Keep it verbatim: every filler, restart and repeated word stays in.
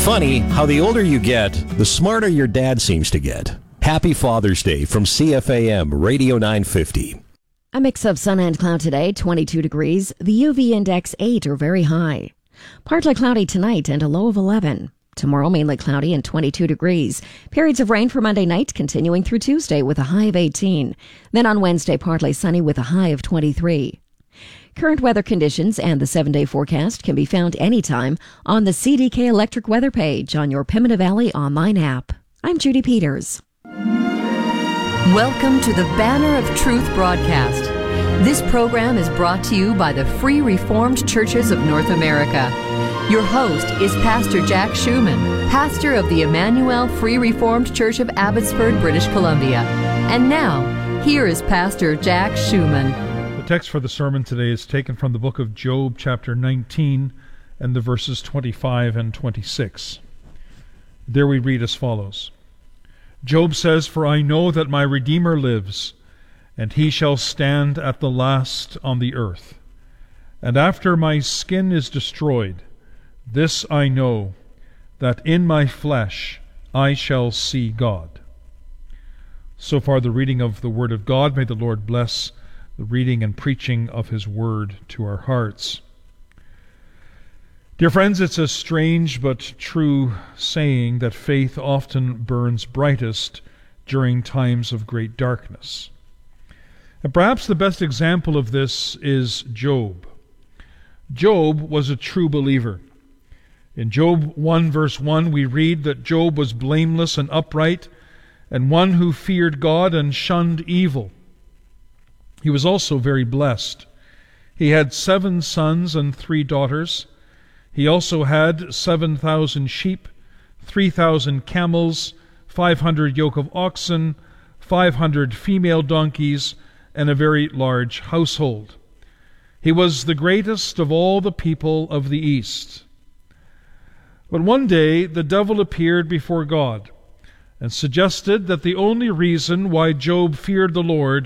Funny how the older you get, the smarter your dad seems to get. Happy Father's Day from C F A M Radio nine fifty. A mix of sun and cloud today, twenty-two degrees. The U V index eight or very high. Partly cloudy tonight and a low of eleven. Tomorrow mainly cloudy and twenty-two degrees. Periods of rain for Monday night continuing through Tuesday with a high of eighteen. Then on Wednesday partly sunny with a high of twenty-three. Current weather conditions and the seven-day forecast can be found anytime on the C D K Electric weather page on your Pembina Valley online app. I'm Judy Peters. Welcome to the Banner of Truth broadcast. This program is brought to you by the Free Reformed Churches of North America. Your host is Pastor Jack Schumann, pastor of the Emmanuel Free Reformed Church of Abbotsford, British Columbia. And now, here is Pastor Jack Schumann. The text for the sermon today is taken from the book of Job, chapter nineteen, and the verses twenty-five and twenty-six. There we read as follows. Job says, "For I know that my Redeemer lives, and he shall stand at the last on the earth. And after my skin is destroyed, this I know, that in my flesh I shall see God." So far the reading of the Word of God. May the Lord bless the reading and preaching of His Word to our hearts. Dear friends, it's a strange but true saying that faith often burns brightest during times of great darkness. And perhaps the best example of this is Job. Job was a true believer. In Job one verse one we read that Job was blameless and upright, and one who feared God and shunned evil. He was also very blessed. He had seven sons and three daughters. He also had seven thousand sheep, three thousand camels, five hundred yoke of oxen, five hundred female donkeys, and a very large household. He was the greatest of all the people of the East. But one day the devil appeared before God and suggested that the only reason why Job feared the Lord